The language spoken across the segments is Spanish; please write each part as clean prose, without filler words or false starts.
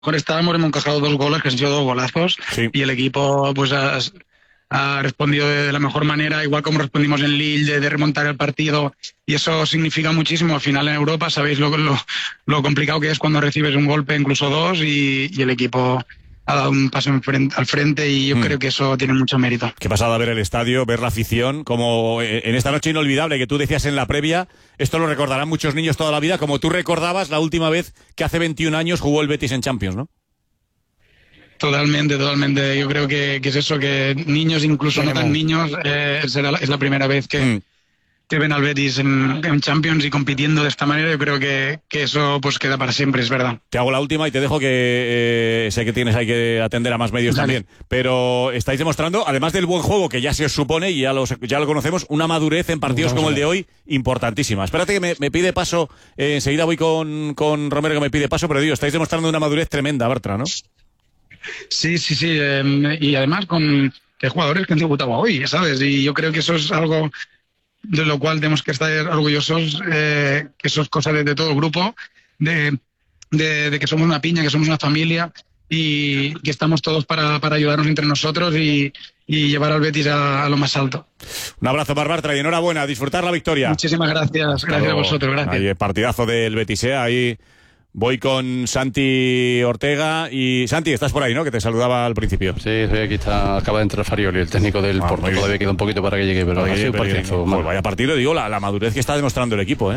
mejor estábamos, hemos encajado 2 goles, que han sido 2 golazos, Sí. y el equipo pues ha respondido de la mejor manera, igual como respondimos en Lille, de remontar el partido, y eso significa muchísimo. Al final en Europa sabéis lo complicado que es cuando recibes un golpe, incluso 2, y el equipo ha dado un paso al frente, y yo creo que eso tiene mucho mérito. Qué pasada ver el estadio, ver la afición, como en esta noche inolvidable que tú decías en la previa. Esto lo recordarán muchos niños toda la vida, como tú recordabas la última vez que hace 21 años jugó el Betis en Champions, ¿no? Totalmente. Yo creo que es eso, que niños, incluso no tan niños, es la primera vez que ven al Betis en Champions y compitiendo de esta manera. Yo creo que eso pues queda para siempre, es verdad. Te hago la última y te dejo que sé que hay que atender a más medios también. Pero estáis demostrando, además del buen juego que ya se os supone y ya lo conocemos, una madurez en partidos como el de hoy importantísima. Espérate que me pide paso, enseguida voy con Romero que me pide paso, pero digo, estáis demostrando una madurez tremenda, Bartra, ¿no? Sí, y además con que jugadores que han debutado hoy, ¿sabes? Y yo creo que eso es algo de lo cual tenemos que estar orgullosos, que eso es cosa de todo el grupo, de que somos una piña, que somos una familia, y que estamos todos para ayudarnos entre nosotros y llevar al Betis a lo más alto. Un abrazo para Bartra y enhorabuena, a disfrutar la victoria. Muchísimas gracias a vosotros, gracias. Ahí, partidazo del Betis, ahí voy con Santi Ortega. Y Santi, estás por ahí, ¿no? Que te saludaba al principio. Sí, estoy aquí, acaba de entrar Farioli, el técnico del Porto. Todavía queda un poquito para que llegue, pero ha sido un partido. Pues vaya partido, digo, la madurez que está demostrando el equipo, ¿eh?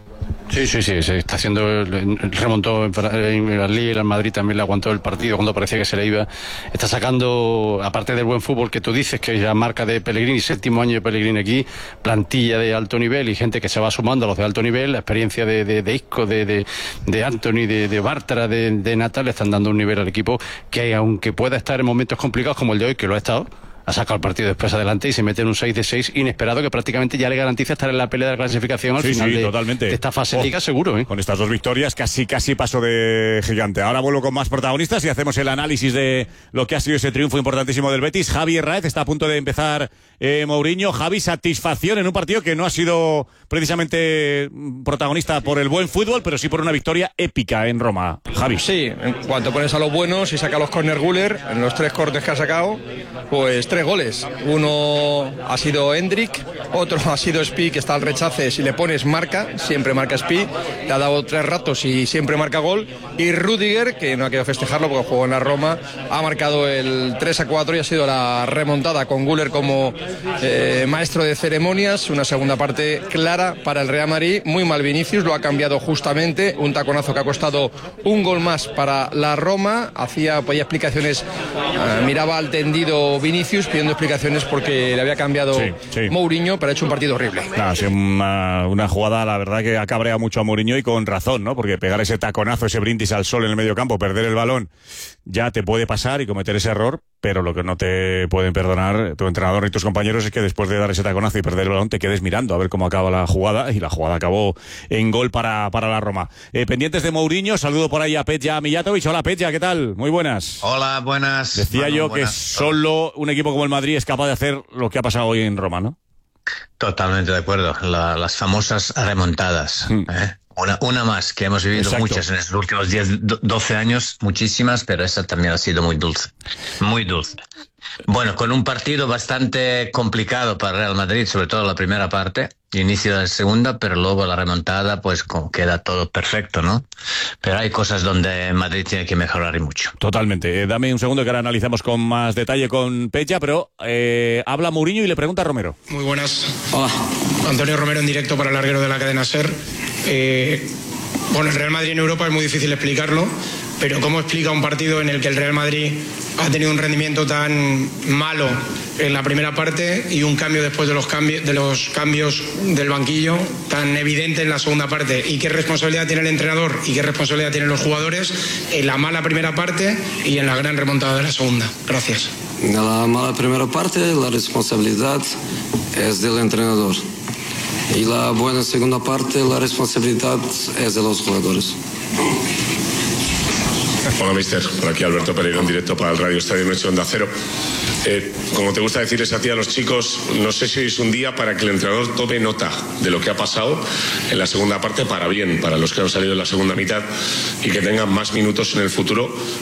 Sí, se está haciendo, remontó en la Liga, el Madrid también le aguantó el partido cuando parecía que se le iba. Está sacando, aparte del buen fútbol que tú dices, que ya marca de Pellegrini, 7º año de Pellegrini aquí, plantilla de alto nivel y gente que se va sumando a los de alto nivel, la experiencia de Isco, de Anthony, de Bartra, de Natal, le están dando un nivel al equipo que, aunque pueda estar en momentos complicados como el de hoy, que lo ha estado, ha sacado el partido después adelante y se mete en un 6-6 inesperado que prácticamente ya le garantiza estar en la pelea de clasificación al final de esta fase liga, seguro, ¿eh? Con estas 2 victorias casi paso de gigante. Ahora vuelvo con más protagonistas y hacemos el análisis de lo que ha sido ese triunfo importantísimo del Betis. Javi Herráez, está a punto de empezar Mourinho. Javi, satisfacción en un partido que no ha sido precisamente protagonista por el buen fútbol, pero sí por una victoria épica en Roma. Javi. Sí, en cuanto pones a los buenos y saca los corner Güler, en los 3 cortes que ha sacado, pues 3 goles. Uno ha sido Hendrik, otro ha sido Spi, que está al rechace. Si le pones marca, siempre marca Spi. Le ha dado 3 ratos y siempre marca gol. Y Rüdiger, que no ha querido festejarlo porque jugó en la Roma, ha marcado el 3-4 y ha sido la remontada con Güler como maestro de ceremonias. Una segunda parte clara para el Real Madrid. Muy mal Vinicius, lo ha cambiado justamente. Un taconazo que ha costado un gol más para la Roma. Podía explicaciones, miraba al tendido Vinicius pidiendo explicaciones porque le había cambiado Mourinho, pero ha hecho un partido horrible. Ha sido una jugada, la verdad, que ha cabreado mucho a Mourinho y con razón, ¿no? Porque pegar ese taconazo, ese brindis al sol en el medio campo, perder el balón, ya te puede pasar y cometer ese error, pero lo que no te pueden perdonar tu entrenador y tus compañeros es que después de dar ese taconazo y perder el balón te quedes mirando a ver cómo acaba la jugada, y la jugada acabó en gol para la Roma. Pendientes de Mourinho, saludo por ahí a Petja Mijatovic. Hola Petja, ¿qué tal? Muy buenas. Hola, buenas. Decía yo que solo un equipo como el Madrid es capaz de hacer lo que ha pasado hoy en Roma, ¿no? Totalmente de acuerdo. Las famosas remontadas. Una más, que hemos vivido muchas en estos últimos 12 años, muchísimas, pero esa también ha sido muy dulce. Muy dulce. Bueno, con un partido bastante complicado para Real Madrid, sobre todo la primera parte, inicio de la segunda, pero luego la remontada, pues queda todo perfecto, ¿no? Pero hay cosas donde Madrid tiene que mejorar y mucho. Totalmente. Dame un segundo que ahora analizamos con más detalle con Petja, pero habla Mourinho y le pregunta a Romero. Muy buenas. Hola. Antonio Romero en directo para el larguero de la cadena SER. Bueno, el Real Madrid en Europa es muy difícil explicarlo, pero ¿cómo explica un partido en el que el Real Madrid ha tenido un rendimiento tan malo en la primera parte y un cambio después de los cambios del banquillo tan evidente en la segunda parte? ¿Y qué responsabilidad tiene el entrenador y qué responsabilidad tienen los jugadores en la mala primera parte y en la gran remontada de la segunda? Gracias. En la mala primera parte la responsabilidad es del entrenador. Y la buena segunda parte, la responsabilidad es de los jugadores. Hola, mister. Por aquí Alberto Pereira en directo para el Radio Estadio Noche Onda Cero. como te gusta decirles a ti a los chicos, no sé si hoy es un día para que el entrenador tome nota de lo que ha pasado en la segunda parte para bien, para los que han salido en la segunda mitad y que tengan más minutos en el futuro